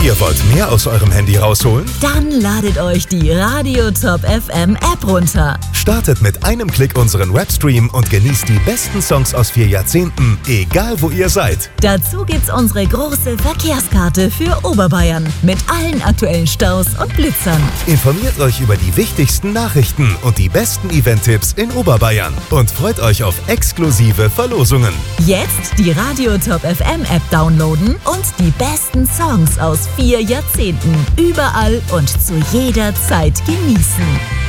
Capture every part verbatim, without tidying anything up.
Ihr wollt mehr aus eurem Handy rausholen? Dann ladet euch die Radio Top F M App runter. Startet mit einem Klick unseren Webstream und genießt die besten Songs aus vier Jahrzehnten, egal wo ihr seid. Dazu gibt's unsere große Verkehrskarte für Oberbayern mit allen aktuellen Staus und Blitzern. Informiert euch über die wichtigsten Nachrichten und die besten Event-Tipps in Oberbayern und freut euch auf exklusive Verlosungen. Jetzt die Radio Top F M App downloaden und die besten Songs aus vier Jahrzehnten überall und zu jeder Zeit genießen.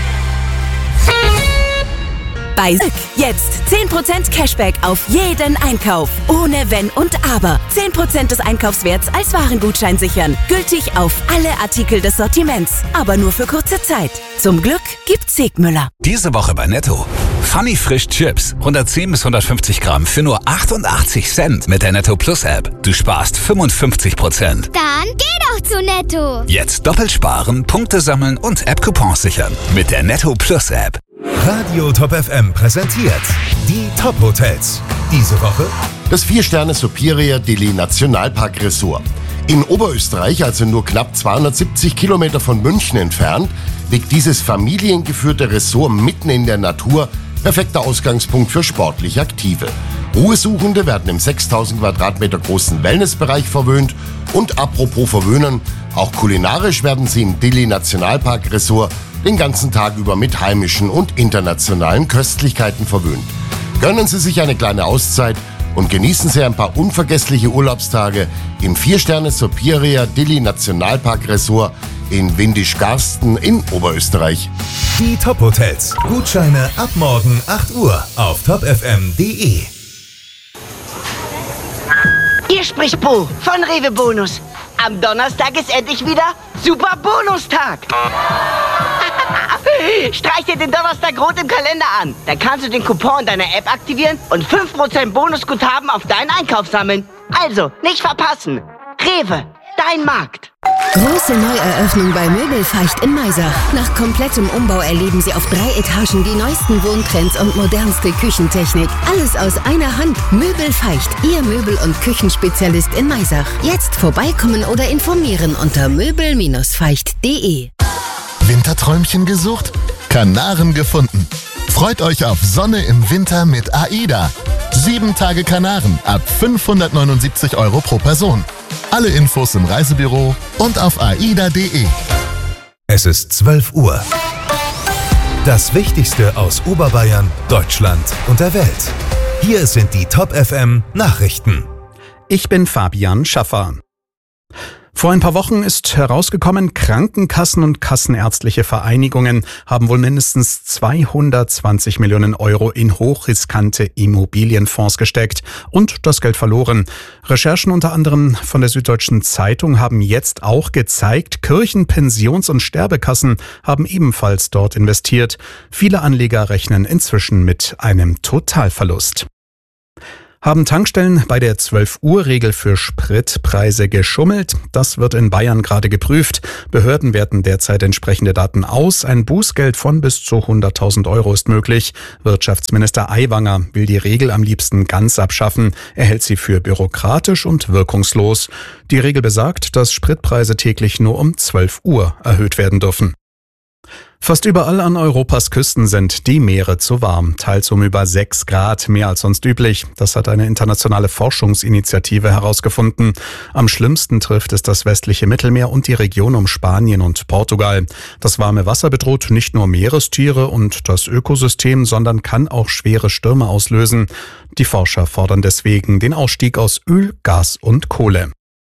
Bei Söck jetzt zehn Prozent Cashback auf jeden Einkauf. Ohne Wenn und Aber. zehn Prozent des Einkaufswerts als Warengutschein sichern. Gültig auf alle Artikel des Sortiments. Aber nur für kurze Zeit. Zum Glück gibt's Siegmüller. Diese Woche bei Netto. Funny Frisch Chips. hundertzehn bis hundertfünfzig Gramm für nur achtundachtzig Cent mit der Netto Plus App. Du sparst fünfundfünfzig Prozent. Dann geh doch zu Netto. Jetzt doppelt sparen, Punkte sammeln und App-Coupons sichern. Mit der Netto Plus App. Radio Top F M präsentiert die Top Hotels. Diese Woche das vier Sterne Superior Dili Nationalpark Resort. In Oberösterreich, also nur knapp zweihundertsiebzig Kilometer von München entfernt, liegt dieses familiengeführte Ressort mitten in der Natur. Perfekter Ausgangspunkt für sportlich Aktive. Ruhesuchende werden im sechstausend Quadratmeter großen Wellnessbereich verwöhnt. Und apropos verwöhnen, auch kulinarisch werden sie im Dili Nationalpark Resort den ganzen Tag über mit heimischen und internationalen Köstlichkeiten verwöhnt. Gönnen Sie sich eine kleine Auszeit und genießen Sie ein paar unvergessliche Urlaubstage im vier Sterne Superior Dili Nationalpark Resort in Windisch-Garsten in Oberösterreich. Die Top Hotels. Gutscheine ab morgen acht Uhr auf top f m punkt d e. Hier spricht Bo von Rewe Bonus. Am Donnerstag ist endlich wieder Super Bonustag. Streich dir den Donnerstag rot im Kalender an. Dann kannst du den Coupon in deiner App aktivieren und fünf Prozent Bonusguthaben auf deinen Einkauf sammeln. Also, nicht verpassen. Rewe, dein Markt. Große Neueröffnung bei Möbelfeicht in Maisach. Nach komplettem Umbau erleben Sie auf drei Etagen die neuesten Wohntrends und modernste Küchentechnik. Alles aus einer Hand. Möbelfeicht, Ihr Möbel- und Küchenspezialist in Maisach. Jetzt vorbeikommen oder informieren unter möbel feicht punkt d e. Winterträumchen gesucht? Kanaren gefunden. Freut euch auf Sonne im Winter mit AIDA. Sieben Tage Kanaren ab fünfhundertneunundsiebzig Euro pro Person. Alle Infos im Reisebüro und auf aida punkt d e. Es ist zwölf Uhr. Das Wichtigste aus Oberbayern, Deutschland und der Welt. Hier sind die Top F M Nachrichten. Ich bin Fabian Schaffer. Vor ein paar Wochen ist herausgekommen, Krankenkassen und kassenärztliche Vereinigungen haben wohl mindestens zweihundertzwanzig Millionen Euro in hochriskante Immobilienfonds gesteckt und das Geld verloren. Recherchen unter anderem von der Süddeutschen Zeitung haben jetzt auch gezeigt, Kirchen-, Pensions- und Sterbekassen haben ebenfalls dort investiert. Viele Anleger rechnen inzwischen mit einem Totalverlust. Haben Tankstellen bei der zwölf-Uhr-Regel für Spritpreise geschummelt? Das wird in Bayern gerade geprüft. Behörden werten derzeit entsprechende Daten aus. Ein Bußgeld von bis zu hunderttausend Euro ist möglich. Wirtschaftsminister Aiwanger will die Regel am liebsten ganz abschaffen. Er hält sie für bürokratisch und wirkungslos. Die Regel besagt, dass Spritpreise täglich nur um zwölf Uhr erhöht werden dürfen. Fast überall an Europas Küsten sind die Meere zu warm, teils um über sechs Grad, mehr als sonst üblich. Das hat eine internationale Forschungsinitiative herausgefunden. Am schlimmsten trifft es das westliche Mittelmeer und die Region um Spanien und Portugal. Das warme Wasser bedroht nicht nur Meerestiere und das Ökosystem, sondern kann auch schwere Stürme auslösen. Die Forscher fordern deswegen den Ausstieg aus Öl, Gas und Kohle.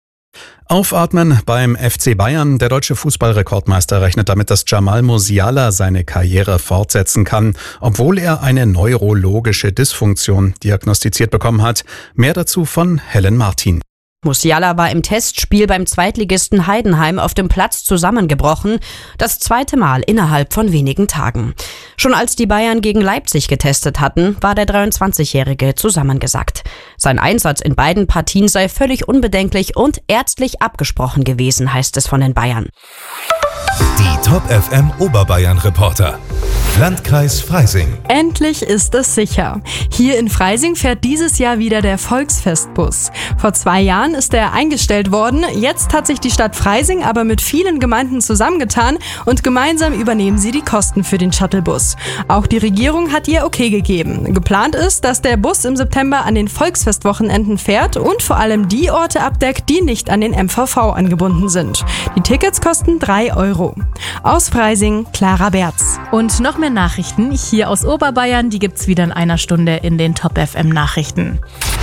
Aufatmen beim F C Bayern. Der deutsche Fußballrekordmeister rechnet damit, dass Jamal Musiala seine Karriere fortsetzen kann, obwohl er eine neurologische Dysfunktion diagnostiziert bekommen hat. Mehr dazu von Helen Martin. Musiala war im Testspiel beim Zweitligisten Heidenheim auf dem Platz zusammengebrochen, das zweite Mal innerhalb von wenigen Tagen. Schon als die Bayern gegen Leipzig getestet hatten, war der dreiundzwanzigjährige zusammengesackt. Sein Einsatz in beiden Partien sei völlig unbedenklich und ärztlich abgesprochen gewesen, heißt es von den Bayern. Die Top F M Oberbayern Reporter. Landkreis Freising. Endlich ist es sicher. Hier in Freising fährt dieses Jahr wieder der Volksfestbus. Vor zwei Jahren ist er eingestellt worden. Jetzt hat sich die Stadt Freising aber mit vielen Gemeinden zusammengetan und gemeinsam übernehmen sie die Kosten für den Shuttlebus. Auch die Regierung hat ihr Okay gegeben. Geplant ist, dass der Bus im September an den Volksfestwochenenden fährt und vor allem die Orte abdeckt, die nicht an den M V V angebunden sind. Die Tickets kosten drei Euro. Aus Freising, Clara Berz. Und noch mehr Nachrichten hier aus Oberbayern, die gibt's wieder in einer Stunde in den Top F M Nachrichten.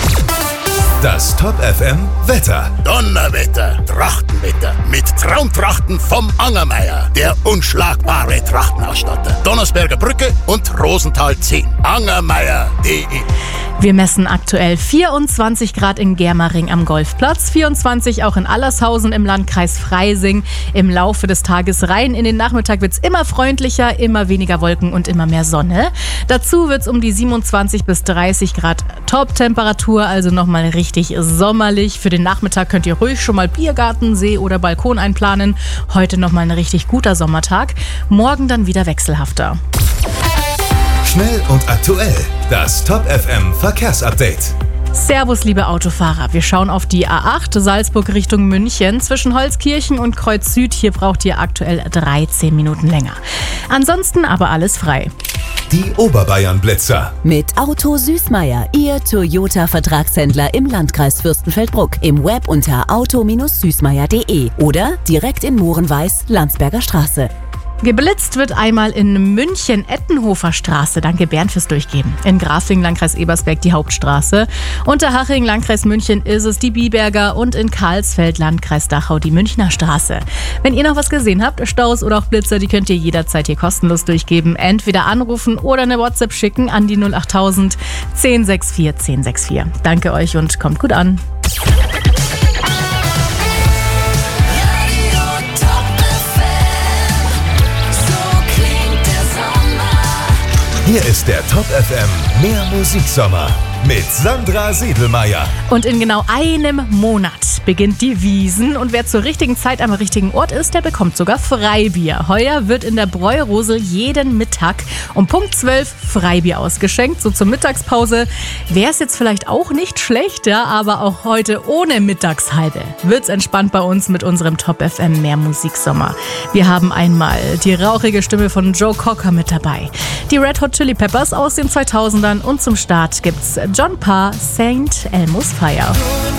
Das Top F M Wetter. Donnerwetter, Trachtenwetter mit Traumtrachten vom Angermeier, der unschlagbare Trachtenausstatter. Donnersberger Brücke und Rosenthal zehn. Angermeier punkt de. Wir messen aktuell vierundzwanzig Grad in Germering am Golfplatz, vierundzwanzig auch in Allershausen im Landkreis Freising. Im Laufe des Tages rein in den Nachmittag wird's immer freundlicher, immer weniger Wolken und immer mehr Sonne. Dazu wird's um die siebenundzwanzig bis dreißig Grad Top-Temperatur, also nochmal richtig sommerlich. Für den Nachmittag könnt ihr ruhig schon mal Biergarten, See oder Balkon einplanen. Heute nochmal ein richtig guter Sommertag. Morgen dann wieder wechselhafter. Schnell und aktuell. Das Top F M Verkehrsupdate. Servus, liebe Autofahrer. Wir schauen auf die A acht Salzburg Richtung München. Zwischen Holzkirchen und Kreuz Süd. Hier braucht ihr aktuell dreizehn Minuten länger. Ansonsten aber alles frei. Die Oberbayern-Blitzer. Mit Auto Süßmeier, Ihr Toyota-Vertragshändler im Landkreis Fürstenfeldbruck. Im Web unter auto süßmeier punkt de oder direkt in Mohrenweiß, Landsberger Straße. Geblitzt wird einmal in München Ettenhofer Straße. Danke Bernd fürs Durchgeben. In Grafling, Landkreis Ebersberg, die Hauptstraße. Unterhaching, Landkreis München, ist es die Biberger und in Karlsfeld, Landkreis Dachau, die Münchner Straße. Wenn ihr noch was gesehen habt, Staus oder auch Blitzer, die könnt ihr jederzeit hier kostenlos durchgeben. Entweder anrufen oder eine WhatsApp schicken an die null achttausend zehn sechs vier zehn sechs vier. Danke euch und kommt gut an. Hier ist der Top F M Mehr Musiksommer mit Sandra Siedelmeier. Und in genau einem Monat beginnt die Wiesn und wer zur richtigen Zeit am richtigen Ort ist, der bekommt sogar Freibier. Heuer wird in der Bräurosel jeden Mittag um Punkt zwölf Freibier ausgeschenkt, so zur Mittagspause. Wäre es jetzt vielleicht auch nicht schlecht, ja, aber auch heute ohne Mittagshalbe wird's entspannt bei uns mit unserem Top F M Mehr Musiksommer. Wir haben einmal die rauchige Stimme von Joe Cocker mit dabei, die Red Hot Chili Peppers aus den zweitausendern und zum Start gibt's John Parr, Saint Elmo's Fire.